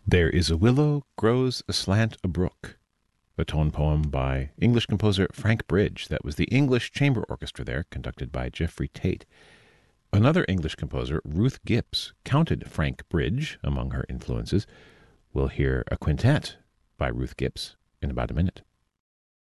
There is a willow grows aslant a brook, a tone poem by English composer Frank Bridge. That was the English Chamber Orchestra there, conducted by Jeffrey Tate. Another English composer, Ruth Gibbs, counted Frank Bridge among her influences. We'll hear a quintet by Ruth Gibbs in about a minute.